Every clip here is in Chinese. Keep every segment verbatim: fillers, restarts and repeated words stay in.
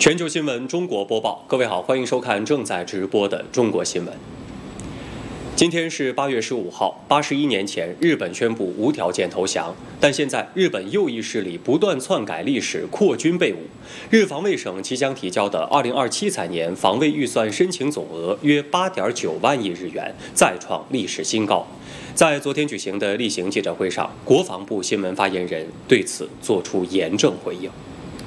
全球新闻中国播报，各位好，欢迎收看正在直播的中国新闻。今天是八月十五号，八十一年前，日本宣布无条件投降，但现在日本右翼势力不断篡改历史，扩军备武。日防卫省即将提交的二零二七财年防卫预算申请总额约八点九万亿日元，再创历史新高。在昨天举行的例行记者会上，国防部新闻发言人对此作出严正回应。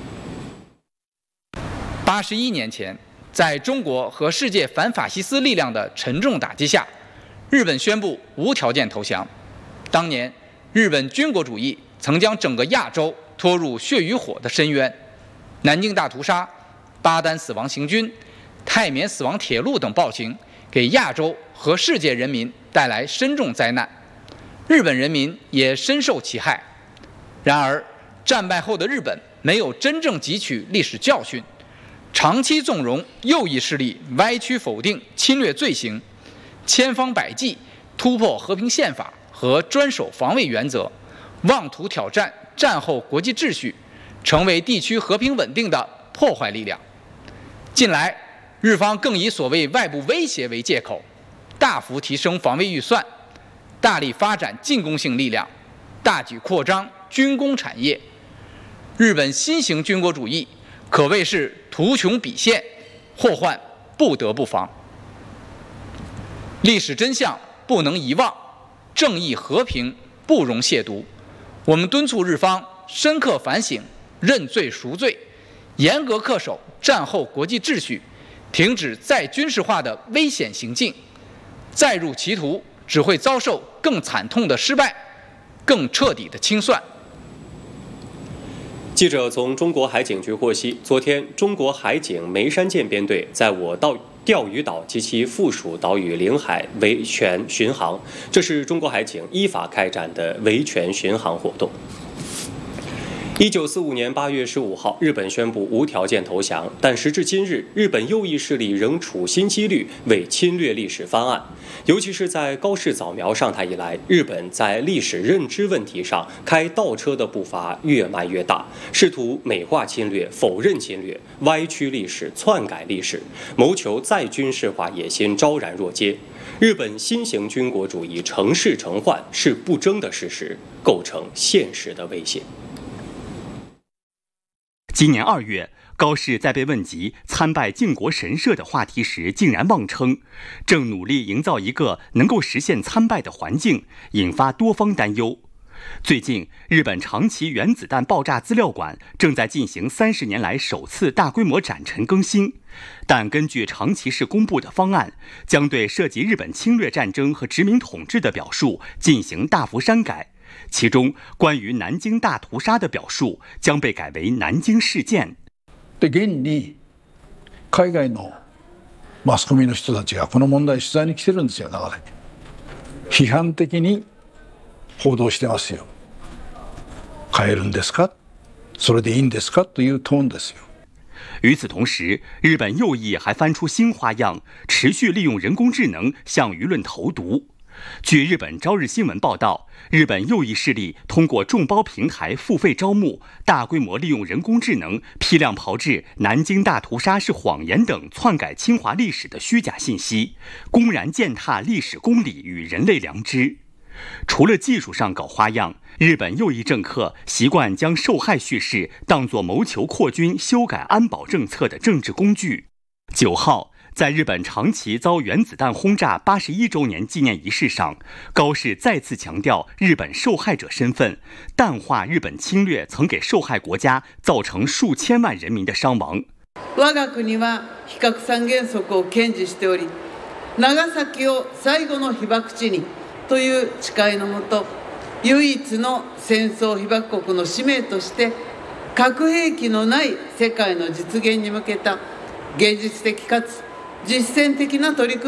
八十一年前，在中国和世界反法西斯力量的沉重打击下，日本宣布无条件投降。当年，日本军国主义曾将整个亚洲拖入血与火的深渊，南京大屠杀、巴丹死亡行军、泰缅死亡铁路等暴行，给亚洲和世界人民带来深重灾难，日本人民也深受其害。然而，战败后的日本没有真正汲取历史教训，长期纵容右翼势力歪曲否定侵略罪行，千方百计突破和平宪法和专守防卫原则，妄图挑战战后国际秩序，成为地区和平稳定的破坏力量。近来，日方更以所谓外部威胁为借口，大幅提升防卫预算，大力发展进攻性力量，大举扩张军工产业。日本新型军国主义可谓是图穷匕见，祸患不得不防。历史真相不能遗忘，正义和平不容亵渎。我们敦促日方深刻反省，认罪赎罪，严格恪守战后国际秩序，停止再军事化的危险行径。再入歧途，只会遭受更惨痛的失败，更彻底的清算。 记者从中国海警局获悉，昨天中国海警梅山舰编队在我岛钓鱼岛及其附属岛屿领海维权巡航，这是中国海警依法开展的维权巡航活动。一九四五年八月十五号，日本宣布无条件投降，但时至今日，日本右翼势力仍处心积虑为侵略历史翻案。尤其是在高市早苗上台以来，日本在历史认知问题上开倒车的步伐越迈越大，试图美化侵略、否认侵略、歪曲历史、篡改历史，谋求再军事化野心昭然若揭。日本新型军国主义成事成患是不争的事实，构成现实的威胁。 今年二月，高市在被问及参拜靖国神社的话题时，竟然妄称正努力营造一个能够实现参拜的环境，引发多方担忧。最近，日本长崎原子弹爆炸资料馆正在进行三十年来首次大规模展陈更新，但根据长崎市公布的方案，将对涉及日本侵略战争和殖民统治的表述进行大幅删改。其中关于南京大屠殺的表述将被改为南京事件。 で現に海外のマスコミの人たちがこの問題取材に来てるんですよ。だから批判的に報道してますよ。変えるんですか？それでいいんですか？というトーンですよ。 与此同时，日本右翼还翻出新花样，持续利用人工智能向舆论投毒。据日本朝日新闻报道，日本右翼势力通过众包平台付费招募，大规模利用人工智能批量炮制南京大屠杀是谎言等篡改侵华历史的虚假信息，公然践踏历史公理与人类良知。除了技术上搞花样，日本右翼政客习惯将受害叙事当作谋求扩军、修改安保政策的政治工具。九号，在日本长崎遭原子弹轰炸八十一周年纪念仪式上，高市再次强调日本受害者身份，淡化日本侵略曾给受害国家造成数千万人民的伤亡。 我が国は非核三原則を堅持しており、長崎を最後の被爆地にという誓いのもと、唯一の戦争被爆国の使命として、核兵器のない世界の実現に向けた芸術的かつ実践的な取り組み